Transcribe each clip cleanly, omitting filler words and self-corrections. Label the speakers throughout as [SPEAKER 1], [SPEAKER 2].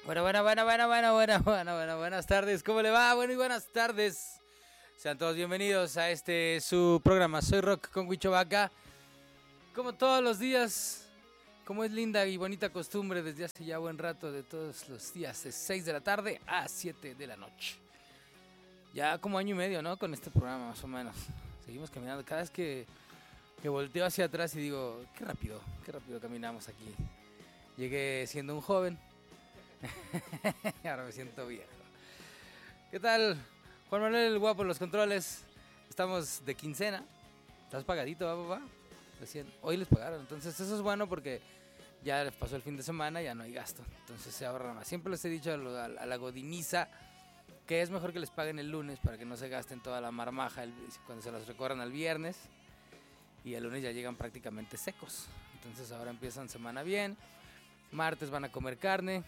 [SPEAKER 1] Buenas tardes, ¿cómo le va? Bueno y buenas tardes. Sean todos bienvenidos a su programa Soy Rock con Huicho Vaca. Como todos los días, como es linda y bonita costumbre desde hace ya buen rato, de todos los días, de 6 de la tarde a 7 de la noche. Ya como año y medio, ¿no? Con este programa, más o menos. Seguimos caminando. Cada vez que volteo hacia atrás y digo, qué rápido caminamos aquí. Llegué siendo un joven. Ahora me siento viejo. ¿Qué tal? Juan Manuel el guapo en los controles. Estamos de quincena. ¿Estás pagadito, papá? Recién. Hoy les pagaron. Entonces eso es bueno porque ya les pasó el fin de semana, ya no hay gasto. Entonces se ahorra más. Siempre les he dicho a la godiniza que es mejor que les paguen el lunes para que no se gasten toda la marmaja cuando se los recorran al viernes. Y el lunes ya llegan prácticamente secos. Entonces ahora empiezan semana bien. Martes van a comer carne.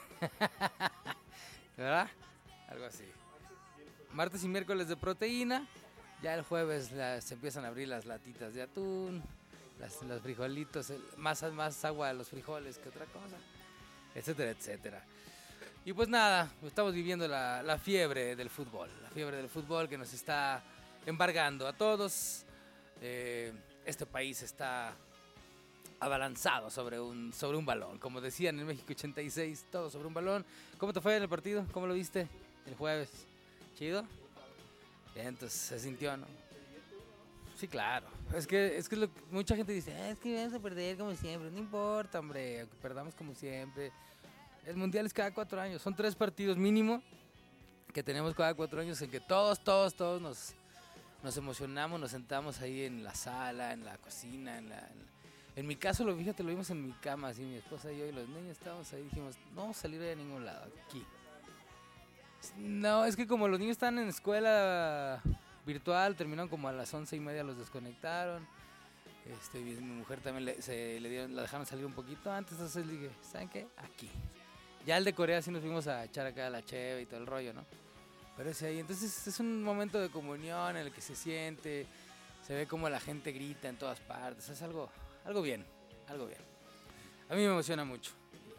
[SPEAKER 1] ¿Verdad? Algo así. Martes y miércoles de proteína. Ya el jueves se empiezan a abrir las latitas de atún, los frijolitos, más agua de los frijoles que otra cosa, etcétera, etcétera. Y pues nada, estamos viviendo la fiebre del fútbol. La fiebre del fútbol que nos está embargando a todos. Este país está abalanzado sobre un balón. Como decían en México 86, todo sobre un balón. ¿Cómo te fue en el partido? ¿Cómo lo viste el jueves? ¿Chido? Bien, entonces se sintió, ¿no? Sí, claro. Es que mucha gente dice, es que vamos a perder como siempre. No importa, hombre, aunque perdamos como siempre. El mundial es cada 4 años. Son 3 partidos mínimo que tenemos cada 4 años en que todos nos emocionamos, nos sentamos ahí en la sala, en la cocina, en mi caso, lo vimos en mi cama, así mi esposa y yo y los niños estábamos ahí, dijimos, no vamos a salir de ningún lado, aquí. No, es que como los niños están en escuela virtual, terminaron como a las 11:30, los desconectaron. Mi mujer también la dejaron salir un poquito antes, entonces le dije, ¿saben qué? Aquí. Ya el de Corea sí nos fuimos a echar acá la cheve y todo el rollo, ¿no? Pero ese ahí, entonces es un momento de comunión en el que se siente, se ve como la gente grita en todas partes, es algo bien. A mí me emociona mucho.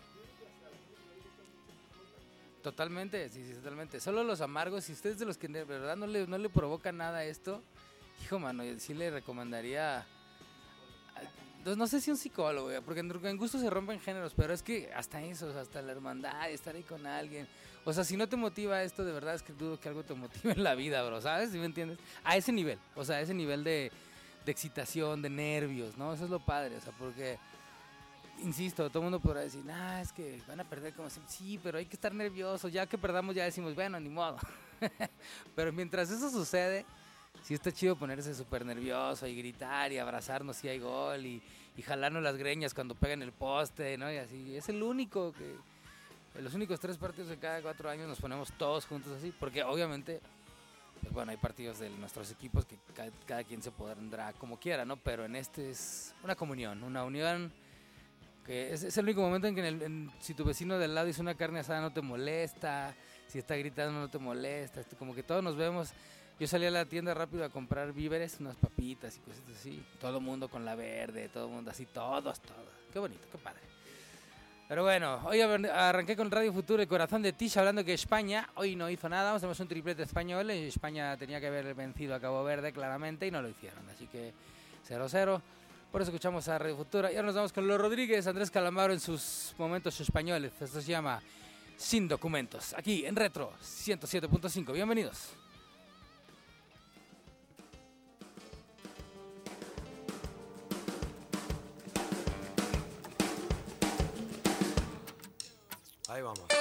[SPEAKER 1] Totalmente, sí, totalmente. Solo los amargos, si ustedes de los que de verdad no le provoca nada esto, hijo, mano, sí le recomendaría, no sé si un psicólogo, porque en gusto se rompen géneros, pero es que hasta eso, hasta la hermandad, estar ahí con alguien. O sea, si no te motiva esto, de verdad es que dudo que algo te motive en la vida, bro, ¿sabes? ¿Sí me entiendes? A ese nivel, o sea, a ese nivel de excitación, de nervios, ¿no? Eso es lo padre, o sea, porque, insisto, todo el mundo podrá decir, es que van a perder como siempre. Sí, pero hay que estar nervioso, ya que perdamos ya decimos, bueno, ni modo. Pero mientras eso sucede, sí está chido ponerse súper nervioso y gritar y abrazarnos si hay gol y jalarnos las greñas cuando pegan el poste, ¿no? Y así, es los únicos 3 partidos de cada 4 años nos ponemos todos juntos así, porque obviamente, pues bueno, hay partidos de nuestros equipos que cada quien se pondrá como quiera, ¿no? Pero en este es una comunión, una unión, que es el único momento en que si tu vecino del lado hizo una carne asada no te molesta, si está gritando no te molesta, como que todos nos vemos. Yo salí a la tienda rápido a comprar víveres, unas papitas y cosas así, todo el mundo con la verde, todo el mundo así, todos, qué bonito, qué padre. Pero bueno, hoy arranqué con Radio Futuro, el corazón de Tish, hablando que España hoy no hizo nada, hacemos un triplete español, y España tenía que haber vencido a Cabo Verde claramente y no lo hicieron, así que 0-0, por eso escuchamos a Radio Futuro. Y ahora nos vamos con Los Rodríguez, Andrés Calamaro en sus momentos españoles, esto se llama Sin Documentos, aquí en Retro 107.5, bienvenidos.
[SPEAKER 2] Ahí vamos.